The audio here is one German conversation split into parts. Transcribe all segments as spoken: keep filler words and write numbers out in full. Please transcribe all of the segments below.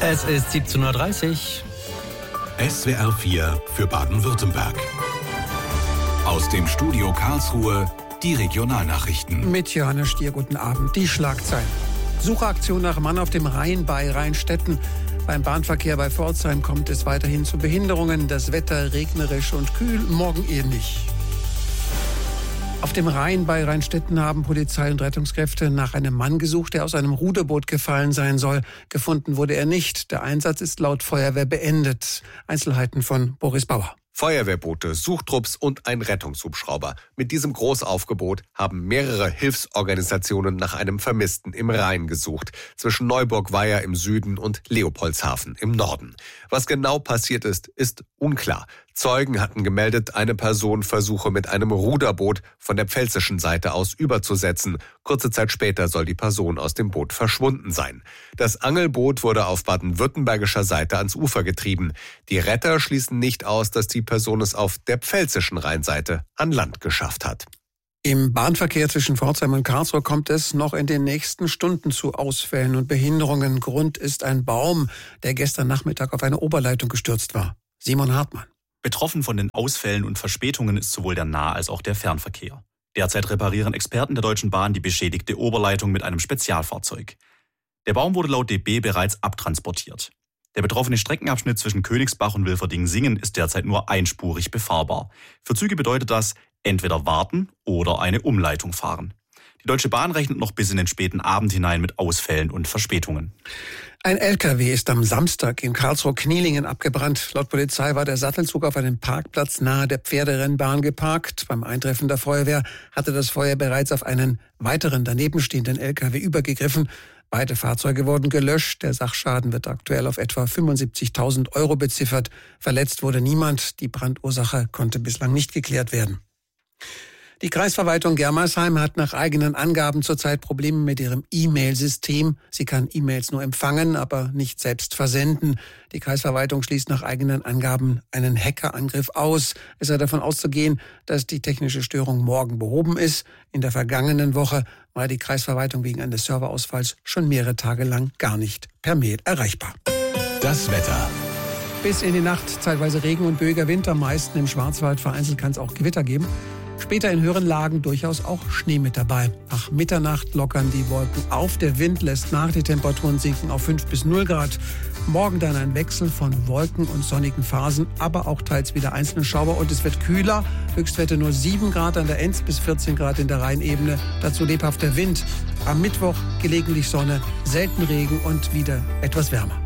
Es ist siebzehn Uhr dreißig. S W R vier für Baden-Württemberg. Aus dem Studio Karlsruhe die Regionalnachrichten. Mit Johannes Stier, guten Abend. Die Schlagzeilen. Suchaktion nach Mann auf dem Rhein bei Rheinstetten. Beim Bahnverkehr bei Pforzheim kommt es weiterhin zu Behinderungen. Das Wetter regnerisch und kühl, morgen ähnlich. Auf dem Rhein bei Rheinstetten haben Polizei und Rettungskräfte nach einem Mann gesucht, der aus einem Ruderboot gefallen sein soll. Gefunden wurde er nicht. Der Einsatz ist laut Feuerwehr beendet. Einzelheiten von Boris Bauer. Feuerwehrboote, Suchtrupps und ein Rettungshubschrauber. Mit diesem Großaufgebot haben mehrere Hilfsorganisationen nach einem Vermissten im Rhein gesucht. Zwischen Neuburg-Weiher im Süden und Leopoldshafen im Norden. Was genau passiert ist, ist unklar. Zeugen hatten gemeldet, eine Person versuche mit einem Ruderboot von der pfälzischen Seite aus überzusetzen. Kurze Zeit später soll die Person aus dem Boot verschwunden sein. Das Angelboot wurde auf baden-württembergischer Seite ans Ufer getrieben. Die Retter schließen nicht aus, dass die Person es auf der pfälzischen Rheinseite an Land geschafft hat. Im Bahnverkehr zwischen Pforzheim und Karlsruhe kommt es noch in den nächsten Stunden zu Ausfällen und Behinderungen. Grund ist ein Baum, der gestern Nachmittag auf eine Oberleitung gestürzt war. Simon Hartmann. Betroffen von den Ausfällen und Verspätungen ist sowohl der Nah- als auch der Fernverkehr. Derzeit reparieren Experten der Deutschen Bahn die beschädigte Oberleitung mit einem Spezialfahrzeug. Der Baum wurde laut D B bereits abtransportiert. Der betroffene Streckenabschnitt zwischen Königsbach und Wilferdingen-Singen ist derzeit nur einspurig befahrbar. Für Züge bedeutet das entweder warten oder eine Umleitung fahren. Die Deutsche Bahn rechnet noch bis in den späten Abend hinein mit Ausfällen und Verspätungen. Ein L K W ist am Samstag in Karlsruhe-Knielingen abgebrannt. Laut Polizei war der Sattelzug auf einem Parkplatz nahe der Pferderennbahn geparkt. Beim Eintreffen der Feuerwehr hatte das Feuer bereits auf einen weiteren danebenstehenden L K W übergegriffen. Beide Fahrzeuge wurden gelöscht. Der Sachschaden wird aktuell auf etwa fünfundsiebzigtausend Euro beziffert. Verletzt wurde niemand. Die Brandursache konnte bislang nicht geklärt werden. Die Kreisverwaltung Germersheim hat nach eigenen Angaben zurzeit Probleme mit ihrem E-Mail-System. Sie kann E-Mails nur empfangen, aber nicht selbst versenden. Die Kreisverwaltung schließt nach eigenen Angaben einen Hackerangriff aus. Es sei davon auszugehen, dass die technische Störung morgen behoben ist. In der vergangenen Woche war die Kreisverwaltung wegen eines Serverausfalls schon mehrere Tage lang gar nicht per Mail erreichbar. Das Wetter. Bis in die Nacht zeitweise Regen und böiger Wind. Am meisten im Schwarzwald, vereinzelt kann es auch Gewitter geben. Später in höheren Lagen durchaus auch Schnee mit dabei. Nach Mitternacht lockern die Wolken auf. Der Wind lässt nach, die Temperaturen sinken auf fünf bis null Grad. Morgen dann ein Wechsel von Wolken und sonnigen Phasen, aber auch teils wieder einzelne Schauer. Und es wird kühler. Höchstwerte nur sieben Grad an der Enz bis vierzehn Grad in der Rheinebene. Dazu lebhafter Wind. Am Mittwoch gelegentlich Sonne, selten Regen und wieder etwas wärmer.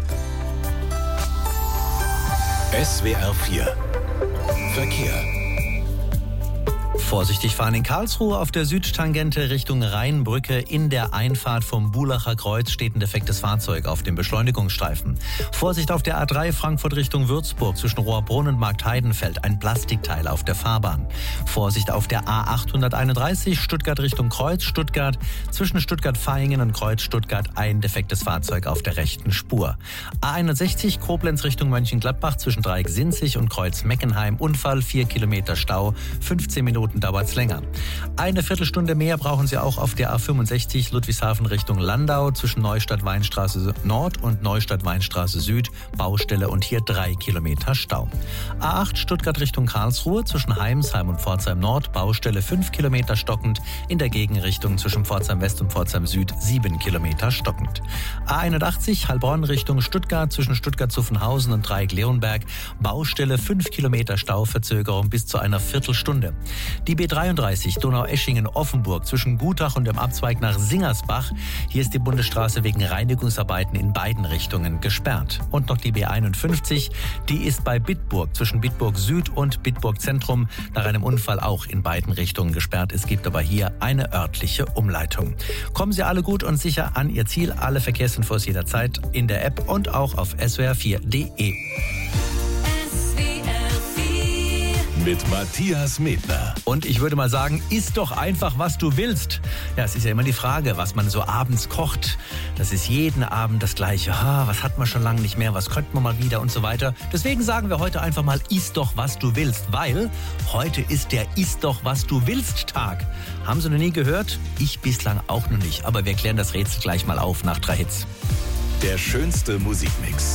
S W R vier Verkehr. Vorsichtig fahren in Karlsruhe auf der Südtangente Richtung Rheinbrücke. In der Einfahrt vom Bulacher Kreuz steht ein defektes Fahrzeug auf dem Beschleunigungsstreifen. Vorsicht auf der A drei Frankfurt Richtung Würzburg zwischen Rohrbrunn und Marktheidenfeld. Ein Plastikteil auf der Fahrbahn. Vorsicht auf der A achthunderteinunddreißig Stuttgart Richtung Kreuz Stuttgart. Zwischen Stuttgart-Vaihingen und Kreuz Stuttgart ein defektes Fahrzeug auf der rechten Spur. A einundsechzig Koblenz Richtung Mönchengladbach zwischen Dreieck-Sinzig und Kreuz-Meckenheim. Unfall, vier Kilometer Stau, fünfzehn Minuten dauert es länger. Eine Viertelstunde mehr brauchen Sie auch auf der A fünfundsechzig Ludwigshafen Richtung Landau zwischen Neustadt-Weinstraße Nord und Neustadt-Weinstraße Süd. Baustelle und hier drei Kilometer Stau. A acht Stuttgart Richtung Karlsruhe zwischen Heimsheim und Pforzheim Nord. Baustelle fünf Kilometer stockend. In der Gegenrichtung zwischen Pforzheim West und Pforzheim Süd sieben Kilometer stockend. A einundachtzig Heilbronn Richtung Stuttgart zwischen Stuttgart-Zuffenhausen und Dreieck-Leonberg. Baustelle fünf Kilometer Stauverzögerung bis zu einer Viertelstunde. Die B dreiunddreißig Donaueschingen-Offenburg zwischen Gutach und dem Abzweig nach Singersbach. Hier ist die Bundesstraße wegen Reinigungsarbeiten in beiden Richtungen gesperrt. Und noch die B einundfünfzig, die ist bei Bitburg zwischen Bitburg Süd und Bitburg Zentrum nach einem Unfall auch in beiden Richtungen gesperrt. Es gibt aber hier eine örtliche Umleitung. Kommen Sie alle gut und sicher an Ihr Ziel. Alle Verkehrsinfos jederzeit in der App und auch auf S W R vier Punkt de. Mit Matthias Medner. Und ich würde mal sagen, iss doch einfach, was du willst. Ja, es ist ja immer die Frage, was man so abends kocht. Das ist jeden Abend das Gleiche. Ah, was hat man schon lange nicht mehr, was könnte man mal wieder und so weiter. Deswegen sagen wir heute einfach mal, iss doch, was du willst. Weil heute ist der Iss doch, was du willst Tag. Haben Sie noch nie gehört? Ich bislang auch noch nicht. Aber wir klären das Rätsel gleich mal auf nach drei Hits. Der schönste Musikmix.